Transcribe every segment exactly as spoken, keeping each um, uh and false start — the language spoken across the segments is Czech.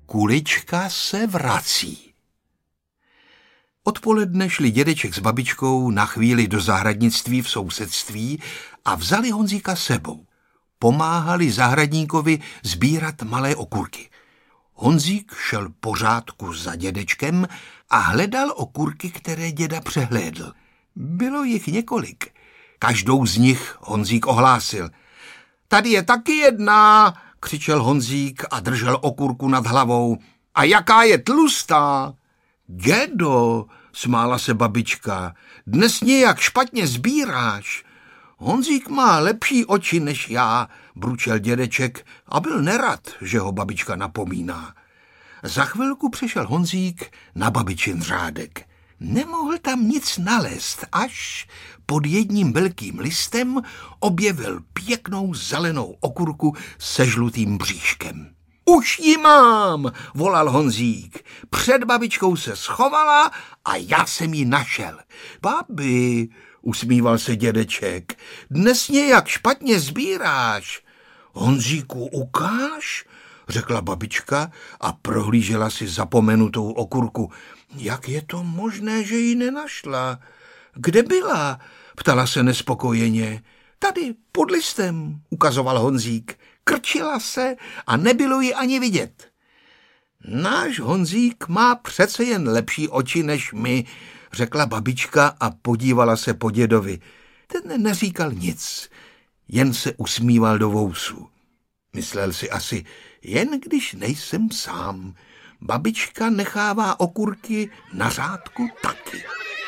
Kulička se vrací. Odpoledne šli dědeček s babičkou na chvíli do zahradnictví v sousedství a vzali Honzíka sebou. Pomáhali zahradníkovi sbírat malé okurky. Honzík šel pořádku za dědečkem a hledal okurky, které děda přehlédl. Bylo jich několik. Každou z nich Honzík ohlásil. Tady je taky jedna, křičel Honzík a držel okurku nad hlavou. A jaká je tlustá? Dědo, smála se babička, dnes nějak špatně sbíráš. Honzík má lepší oči než já, bručel dědeček a byl nerad, že ho babička napomíná. Za chvilku přešel Honzík na babičin řádek. Nemohl tam nic nalézt, až pod jedním velkým listem objevil pěknou zelenou okurku se žlutým bříškem. Už ji mám, volal Honzík. Před babičkou se schovala a já jsem ji našel. Babi, usmíval se dědeček, dnes nějak špatně sbíráš. Honzíku, ukáž, řekla babička a prohlížela si zapomenutou okurku. Jak je to možné, že ji nenašla? Kde byla? Ptala se nespokojeně. Tady, pod listem, ukazoval Honzík. Krčila se a nebylo ji ani vidět. Náš Honzík má přece jen lepší oči než my, řekla babička a podívala se po dědovi. Ten neříkal nic, jen se usmíval do vousu. Myslel si asi, jen když nejsem sám. Babička nechává okurky na řádku taky.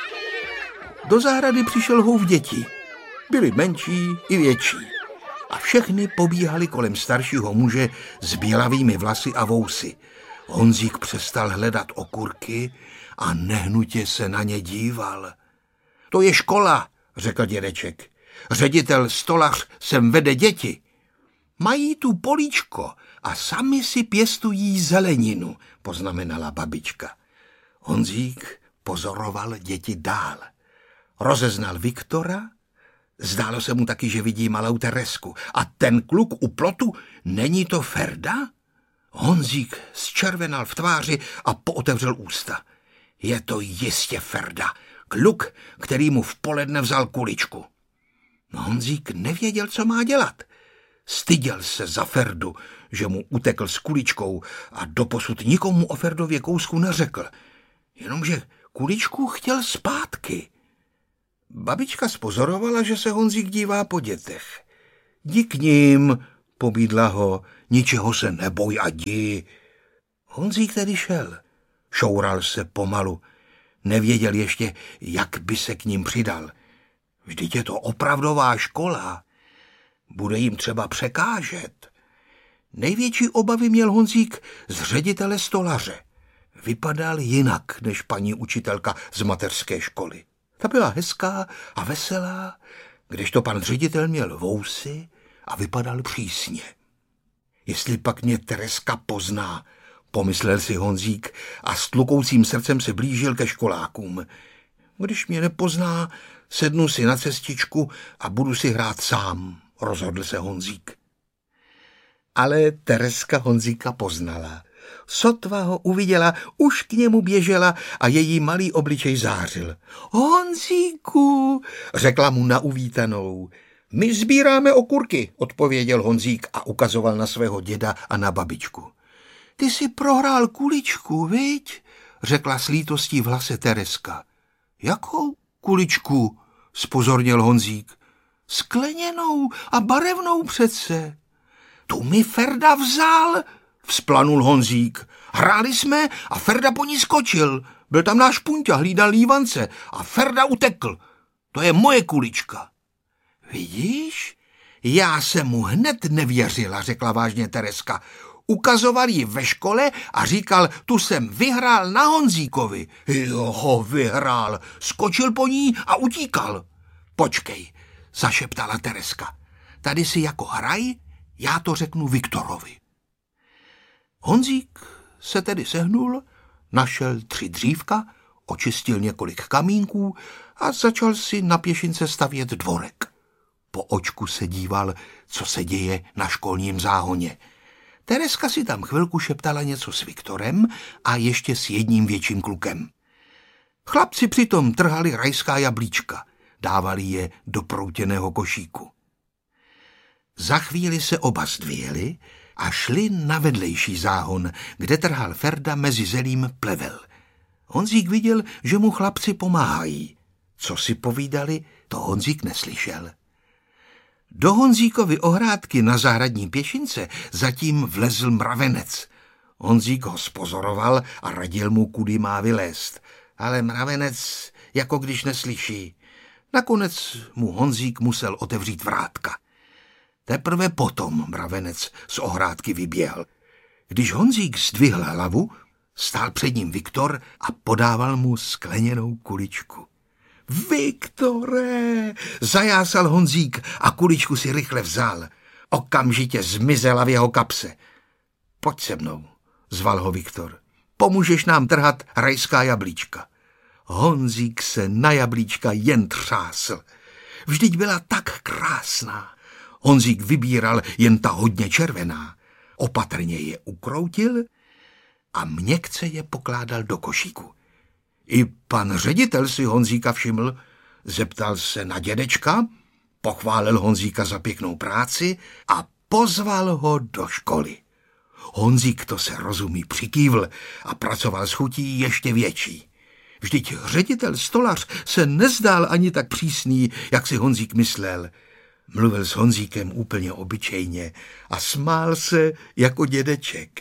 Do zahrady přišel hův dětí. Byli menší i větší. A všechny pobíhali kolem staršího muže s bělavými vlasy a vousy. Honzík přestal hledat okurky a nehnutě se na ně díval. To je škola, řekl dědeček. Ředitel Stolař sem vede děti. Mají tu políčko a sami si pěstují zeleninu, poznamenala babička. Honzík pozoroval děti dál. Rozeznal Viktora, zdálo se mu taky, že vidí malou Teresku. A ten kluk u plotu, není to Ferda? Honzík zčervenal v tváři a pootevřel ústa. Je to jistě Ferda, kluk, který mu v poledne vzal kuličku. No Honzík nevěděl, co má dělat. Styděl se za Ferdu, že mu utekl s kuličkou a doposud nikomu o Ferdově kousku neřekl. Jenomže kuličku chtěl zpátky. Babička spozorovala, že se Honzík dívá po dětech. Jdi k ním, pobídla ho, ničeho se neboj a jdi. Honzík tedy šel. Šoural se pomalu. Nevěděl ještě, jak by se k ním přidal. Vždyť je to opravdová škola. Bude jim třeba překážet. Největší obavy měl Honzík z ředitele Stolaře. Vypadal jinak než paní učitelka z mateřské školy. Ta byla hezká a veselá, kdežto pan ředitel měl vousy a vypadal přísně. Jestli pak mě Tereska pozná, pomyslel si Honzík a s tlukoucím srdcem se blížil ke školákům. Když mě nepozná, sednu si na cestičku a budu si hrát sám, rozhodl se Honzík. Ale Tereska Honzíka poznala. Sotva ho uviděla, už k němu běžela a její malý obličej zářil. Honzíku, řekla mu na uvítanou. My sbíráme okurky, odpověděl Honzík a ukazoval na svého děda a na babičku. Ty jsi prohrál kuličku, viď? Řekla s lítostí v hlase Tereska. Jakou kuličku? Zpozornil Honzík. Skleněnou a barevnou přece. Tu mi Ferda vzal, vzplanul Honzík. Hráli jsme a Ferda po ní skočil. Byl tam náš Punťa, hlídal lívance a Ferda utekl. To je moje kulička. Vidíš? Já jsem mu hned nevěřila, řekla vážně Tereska. Ukazoval ji ve škole a říkal, tu jsem vyhrál na Honzíkovi. Jo, vyhrál. Skočil po ní a utíkal. Počkej, zašeptala Tereska. Tady si jako hraj, já to řeknu Viktorovi. Honzík se tedy sehnul, našel tři dřívka, očistil několik kamínků a začal si na pěšince stavět dvorek. Po očku se díval, co se děje na školním záhoně. Tereska si tam chvilku šeptala něco s Viktorem a ještě s jedním větším klukem. Chlapci přitom trhali rajská jablíčka, dávali je do proutěného košíku. Za chvíli se oba zdvihli a šli na vedlejší záhon, kde trhal Ferda mezi zelím plevel. Honzík viděl, že mu chlapci pomáhají. Co si povídali, to Honzík neslyšel. Do Honzíkovy ohrádky na zahradní pěšince zatím vlezl mravenec. Honzík ho spozoroval a radil mu, kudy má vylézt. Ale mravenec jako když neslyší. Nakonec mu Honzík musel otevřít vrátka. Teprve potom mravenec z ohrádky vyběhl. Když Honzík zdvihl hlavu, stál před ním Viktor a podával mu skleněnou kuličku. Viktore, zajásal Honzík a kuličku si rychle vzal. Okamžitě zmizela v jeho kapse. Pojď se mnou, zval ho Viktor. Pomůžeš nám trhat rajská jablíčka. Honzík se na jablíčka jen třásl. Vždyť byla tak krásná. Honzík vybíral jen ta hodně červená. Opatrně je ukroutil a měkce je pokládal do košíku. I pan ředitel si Honzíka všiml, zeptal se na dědečka, pochválil Honzíka za pěknou práci a pozval ho do školy. Honzík, to se rozumí, přikývl a pracoval s chutí ještě větší. Vždyť ředitel stolař se nezdál ani tak přísný, jak si Honzík myslel. Mluvil s Honzíkem úplně obyčejně a smál se jako dědeček.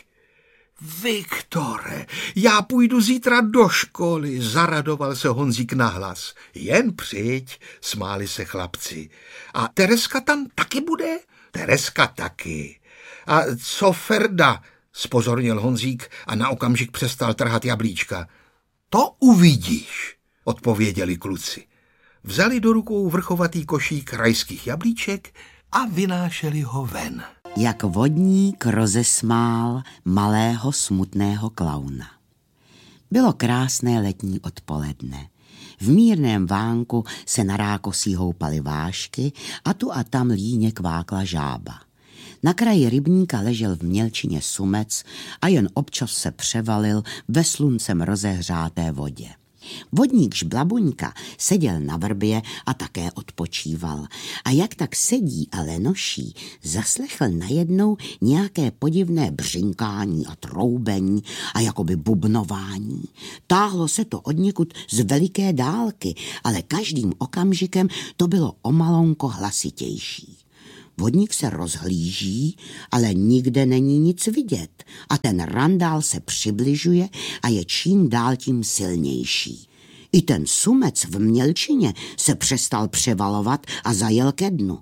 Viktore, já půjdu zítra do školy, zaradoval se Honzík nahlas. Jen přijď, smáli se chlapci. A Tereska tam taky bude? Tereska taky. A co Ferda? Spozornil Honzík a na okamžik přestal trhat jablíčka. To uvidíš, odpověděli kluci. Vzali do rukou vrchovatý košík rajských jablíček a vynášeli ho ven. Jak vodník rozesmál malého smutného klauna. Bylo krásné letní odpoledne. V mírném vánku se na rákosí houpaly vášky a tu a tam líně kvákla žába. Na kraji rybníka ležel v mělčině sumec a jen občas se převalil ve sluncem rozehřáté vodě. Vodník Žblabuňka seděl na vrbě a také odpočíval. A jak tak sedí a lenoší, zaslechl najednou nějaké podivné břinkání a troubení a jakoby bubnování. Táhlo se to odněkud z veliké dálky, ale každým okamžikem to bylo o malonko hlasitější. Vodník se rozhlíží, ale nikde není nic vidět a ten randál se přibližuje a je čím dál tím silnější. I ten sumec v mělčině se přestal převalovat a zajel ke dnu.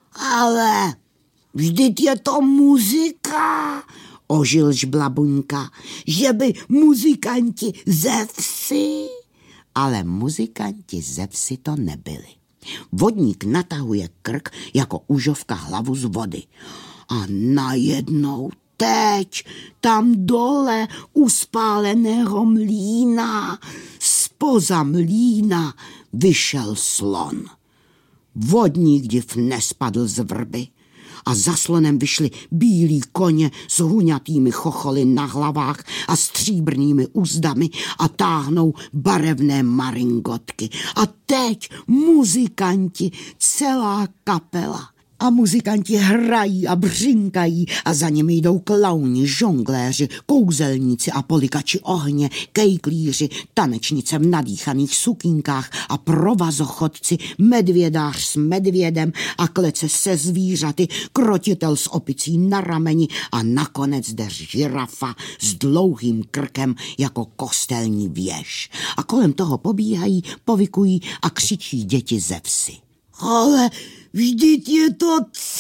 Ale vždyť je to muzika, ožil Žblabuňka, že by muzikanti ze vsi. Ale muzikanti ze vsi to nebyli. Vodník natahuje krk jako užovka hlavu z vody. A najednou teď tam dole u spáleného mlýna, zpoza mlýna vyšel slon. Vodník div nespadl z vrby a za slonem vyšli bílí koně s huňatými chocholy na hlavách a stříbrnými uzdami a táhnou barevné maringotky. A teď muzikanti, celá kapela. A muzikanti hrají a břinkají a za nimi jdou klauni, žongléři, kouzelníci a polikači ohně, kejklíři, tanečnice v nadýchaných sukínkách a provazochodci, medvědář s medvědem a klece se zvířaty, krotitel s opicí na rameni a nakonec jde žirafa s dlouhým krkem jako kostelní věž. A kolem toho pobíhají, povykují a křičí děti ze vsi. Ale vždyť je to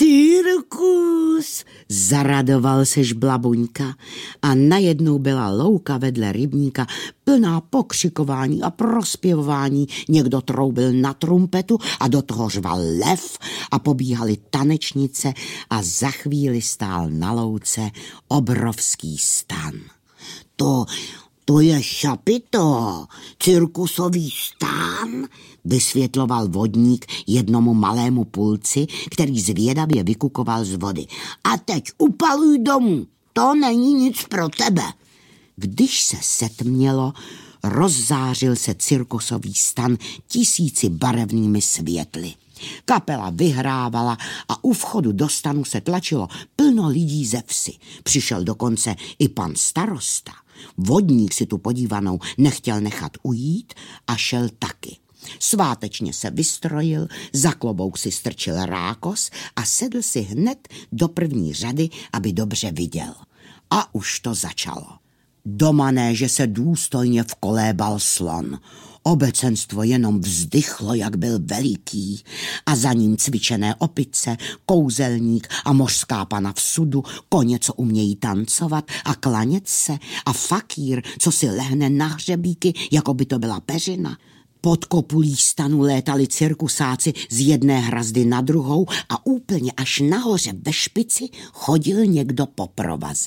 cirkus, zaradoval se Žblabuňka a najednou byla louka vedle rybníka plná pokřikování a prospěvování. Někdo troubil na trumpetu a do toho řval lev a pobíhaly tanečnice a za chvíli stál na louce obrovský stan. To... To je šapito, cirkusový stán, vysvětloval vodník jednomu malému pulci, který zvědavě vykukoval z vody. A teď upaluj domů. to není nic pro tebe. Když se setmělo, rozzářil se cirkusový stan tisíci barevnými světly. Kapela vyhrávala a u vchodu do stanu se tlačilo plno lidí ze vsi. Přišel dokonce i pan starosta. Vodník si tu podívanou nechtěl nechat ujít a šel taky. Svátečně se vystrojil, za klobouk si strčil rákos a sedl si hned do první řady, aby dobře viděl. A už to začalo. Do manéže se důstojně vkolébal slon. Obecenstvo jenom vzdychlo, jak byl veliký, a za ním cvičené opice, kouzelník a mořská pana v sudu, koně, co umějí tancovat a klanět se, a fakír, co si lehne na hřebíky, jako by to byla peřina. Pod kopulí stanu létali cirkusáci z jedné hrazdy na druhou a úplně až nahoře ve špici chodil někdo po provaze.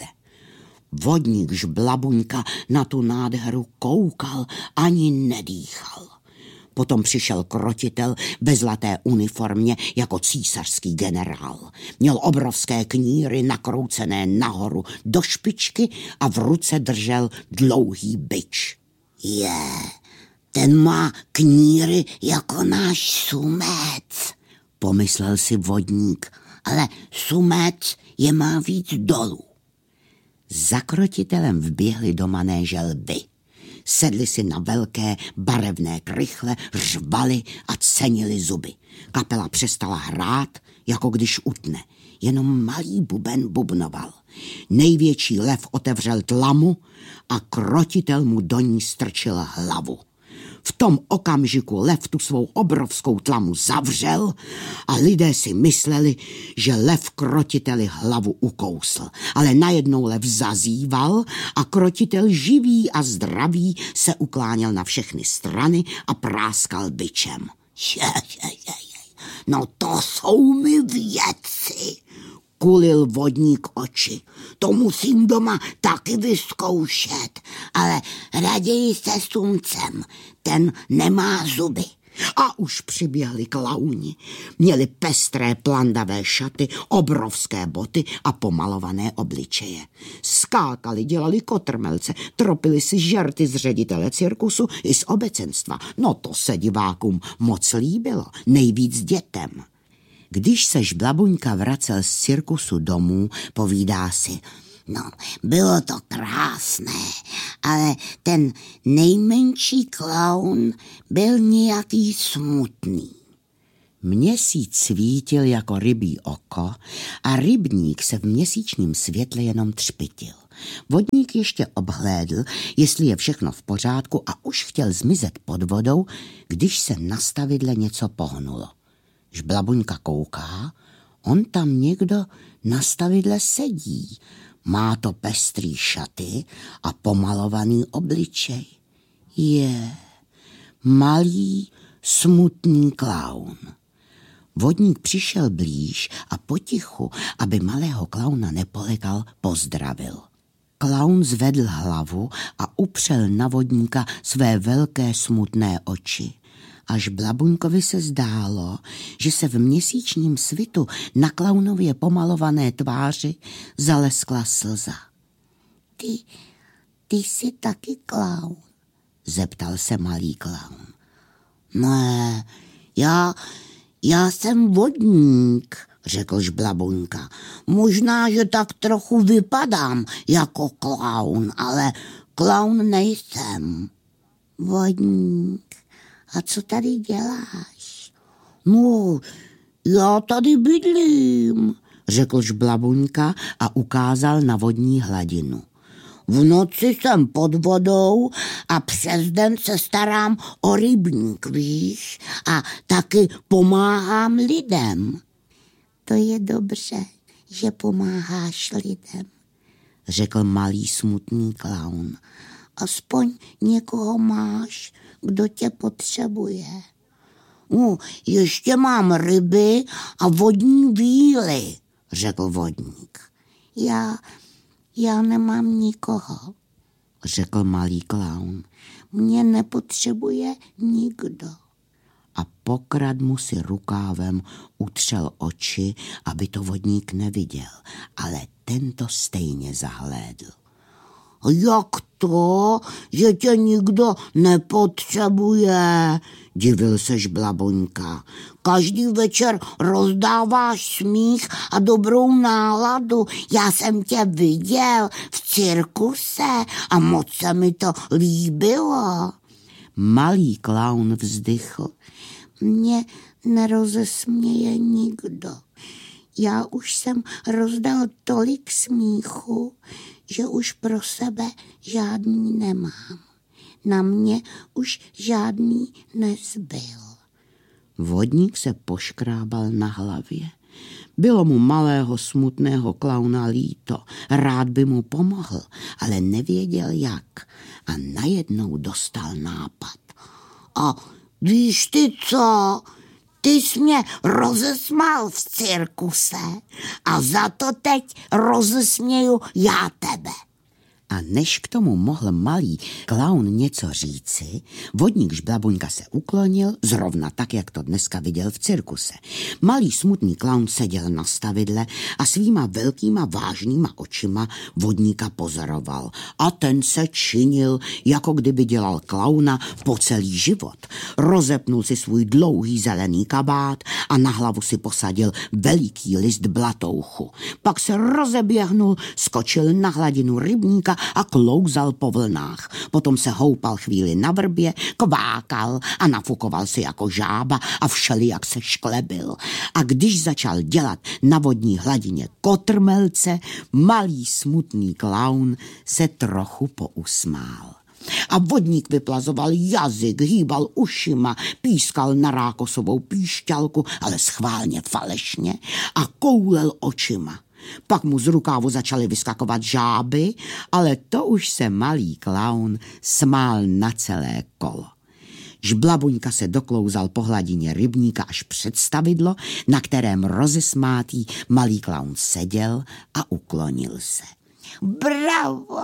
Vodník Žblabuňka na tu nádheru koukal, ani nedýchal. Potom přišel krotitel ve zlaté uniformě jako císařský generál. Měl obrovské kníry nakroucené nahoru do špičky a v ruce držel dlouhý bič. Je, ten má kníry jako náš Sumec, pomyslel si vodník, ale Sumec je má víc dolů. Za krotitelem vběhli do manéže lvy. Sedli si na velké barevné krychle, řvali a cenili zuby. Kapela přestala hrát, jako když utne. Jenom malý buben bubnoval. Největší lev otevřel tlamu a krotitel mu do ní strčil hlavu. V tom okamžiku lev tu svou obrovskou tlamu zavřel a lidé si mysleli, že lev krotiteli hlavu ukousl. Ale najednou lev zazíval a krotitel živý a zdravý se ukláněl na všechny strany a práskal bičem. Je, je, je, je. No to jsou mi věci, kulil vodník oči. To musím doma taky vyzkoušet, ale raději se Sumcem, ten nemá zuby. A už přiběhli klauni. Měli pestré plandavé šaty, obrovské boty a pomalované obličeje. Skákali, dělali kotrmelce, tropili si žerty z ředitele cirkusu i z obecenstva. No to se divákům moc líbilo, nejvíc dětem. Když se Žblabuňka vracel z cirkusu domů, povídá si: No, bylo to krásné, ale ten nejmenší klaun byl nějaký smutný. Měsíc svítil jako rybí oko a rybník se v měsíčním světle jenom třpitil. Vodník ještě obhlédl, jestli je všechno v pořádku, a už chtěl zmizet pod vodou, když se na stavidle něco pohnulo. Žblabuňka kouká, on tam někdo na stavidle sedí. Má to pestrý šaty a pomalovaný obličej. Je malý, smutný klaun. Vodník přišel blíž a potichu, aby malého klauna nepolekal, pozdravil. Klaun zvedl hlavu a upřel na vodníka své velké smutné oči. Až Blabuňkovi se zdálo, že se v měsíčním svitu na klaunově pomalované tváři zaleskla slza. Ty, ty jsi taky klaun? Zeptal se malý klaun. Ne, já, já jsem vodník, řekl Žblabuňka. Možná, že tak trochu vypadám jako klaun, ale klaun nejsem. Vodník. A co tady děláš? No, já tady bydlím, řekl Žblabuňka a ukázal na vodní hladinu. V noci jsem pod vodou a přes den se starám o rybník, víš, a taky pomáhám lidem. To je dobře, že pomáháš lidem, řekl malý smutný klaun. Aspoň někoho máš, kdo tě potřebuje. No, ještě mám ryby a vodní víly, řekl vodník. Já, já nemám nikoho, řekl malý klaun. Mě nepotřebuje nikdo. a pokrad mu si rukávem utřel oči, aby to vodník neviděl, ale ten to stejně zahlédl. Jak to, že tě nikdo nepotřebuje, divil se Žblaboňka. Každý večer rozdáváš smích a dobrou náladu. Já jsem tě viděl v cirkuse a moc se mi to líbilo. Malý klaun vzdychl. Mě nerozesměje nikdo. Já už jsem rozdal tolik smíchu, že už pro sebe žádný nemám. Na mě už žádný nezbyl. Vodník se poškrábal na hlavě. Bylo mu malého smutného klauna líto, rád by mu pomohl, ale nevěděl jak. A najednou dostal nápad. A víš ty co? Ty jsi mě rozesmál v cirkuse a za to teď rozesměju já tebe. A než k tomu mohl malý klaun něco říci, vodník Žblaboňka se uklonil, zrovna tak, jak to dneska viděl v cirkuse. Malý smutný klaun seděl na stavidle a svýma velkýma vážnýma očima vodníka pozoroval. A ten se činil, jako kdyby dělal klauna po celý život. Rozepnul si svůj dlouhý zelený kabát a na hlavu si posadil veliký list blatouchu. Pak se rozeběhnul, skočil na hladinu rybníka a klouzal po vlnách. Potom se houpal chvíli na vrbě, kvákal a nafukoval si jako žába a všelijak se šklebil. A když začal dělat na vodní hladině kotrmelce, malý smutný klaun se trochu pousmál. A vodník vyplazoval jazyk, hýbal ušima, pískal na rákosovou píšťalku, ale schválně falešně, a koulel očima. Pak mu z rukávu začaly vyskakovat žáby, ale to už se malý klaun smál na celé kolo. Žblaboňka se doklouzal po hladině rybníka až před stavidlo, na kterém rozesmátý malý klaun seděl a uklonil se. Bravo,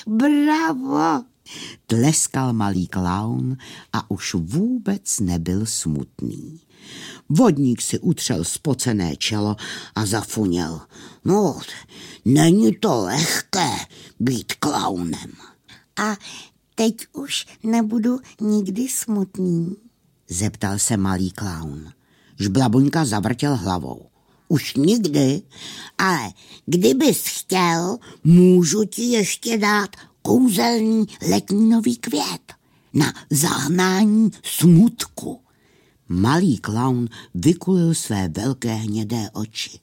bravo, tleskal malý klaun a už vůbec nebyl smutný. Vodník si utřel spocené čelo a zafuněl. No, není to lehké být klaunem. A teď už nebudu nikdy smutný, zeptal se malý klaun. Žblaboňka zavrtěl hlavou. Už nikdy, ale kdybys chtěl, můžu ti ještě dát kouzelný letninový květ na zahnání smutku. Malý klaun vykulil své velké hnědé oči.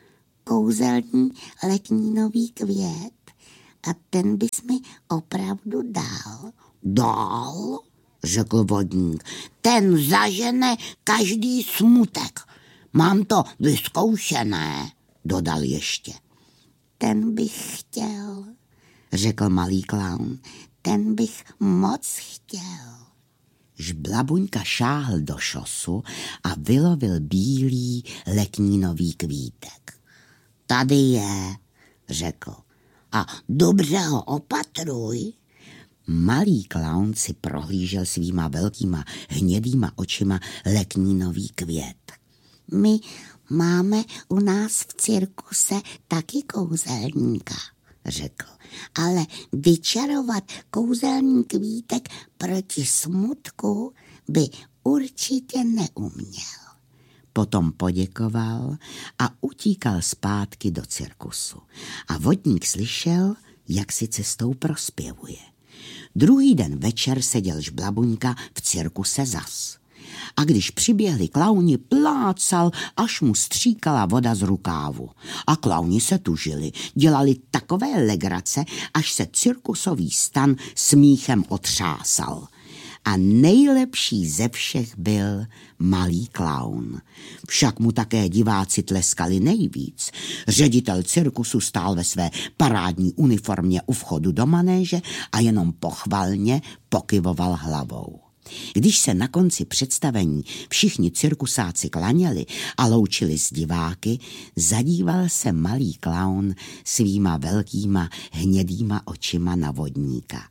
Kouzelný letninový květ. A ten bys mi opravdu dal. Dal, řekl vodník. Ten zažene každý smutek. Mám to vyzkoušené, dodal ještě. Ten bych chtěl, řekl malý klaun. Ten bych moc chtěl. Žblaboňka šáhl do šosu a vylovil bílý letninový kvítek. Tady je, řekl. A dobře ho opatruj. Malý klaun si prohlížel svýma velkýma hnědýma očima letninový květ. My máme u nás v cirkuse taky kouzelníka, řekl. Ale vyčarovat kouzelný kvítek proti smutku by určitě neuměl. Potom poděkoval a utíkal zpátky do cirkusu. A vodník slyšel, jak si cestou prospěvuje. Druhý den večer seděl Žblaboňka v cirkuse zas. A když přiběhli klauni, plácal, až mu stříkala voda z rukávu. A klauni se tužili, dělali takové legrace, až se cirkusový stan smíchem otřásal. A nejlepší ze všech byl malý klaun. Však mu také diváci tleskali nejvíc. Ředitel cirkusu stál ve své parádní uniformě u vchodu do manéže a jenom pochvalně pokyvoval hlavou. Když se na konci představení všichni cirkusáci klaněli a loučili s diváky, zadíval se malý klaun svýma velkýma hnědýma očima na vodníka.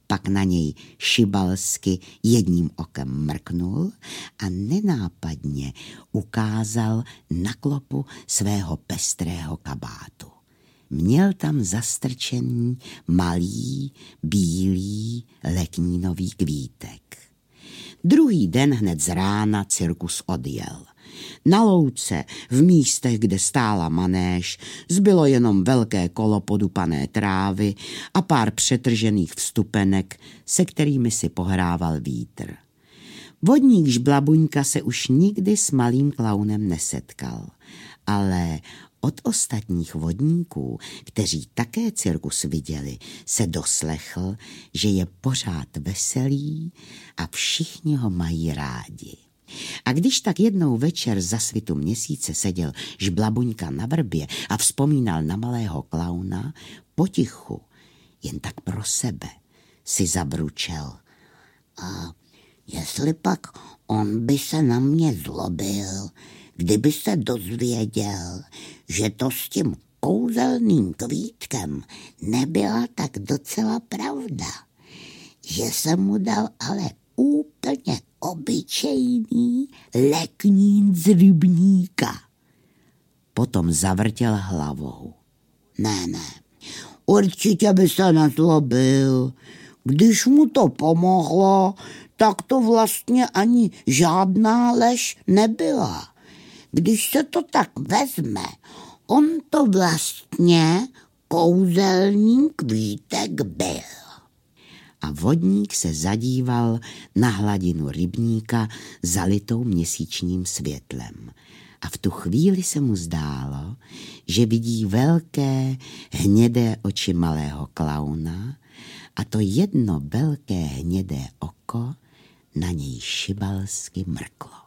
pak na něj šibalsky jedním okem mrknul a nenápadně ukázal na klopu svého pestrého kabátu. Měl tam zastrčený malý, bílý letnínový kvítek. Druhý den hned z rána cirkus odjel. Na louce, v místech, kde stála manéž, zbylo jenom velké kolo podupané trávy a pár přetržených vstupenek, se kterými si pohrával vítr. Vodník Žblabuňka se už nikdy s malým klaunem nesetkal, ale od ostatních vodníků, kteří také cirkus viděli, se doslechl, že je pořád veselý a všichni ho mají rádi. A když tak jednou večer za svitu měsíce seděl Žblabuňka na vrbě a vzpomínal na malého klauna, potichu, jen tak pro sebe, si zabručel. A jestli pak on by se na mě zlobil, kdyby se dozvěděl, že to s tím kouzelným kvítkem nebyla tak docela pravda, že jsem mu dal ale úplně obyčejný leknín z rybníka. Potom zavrtěl hlavou. Ne, ne, určitě by se nezlobil. Když mu to pomohlo, tak to vlastně ani žádná lež nebyla. Když se to tak vezme, on to vlastně kouzelný kvítek byl. A vodník se zadíval na hladinu rybníka zalitou měsíčním světlem. A v tu chvíli se mu zdálo, že vidí velké hnědé oči malého klauna a to jedno velké hnědé oko na něj šibalsky mrklo.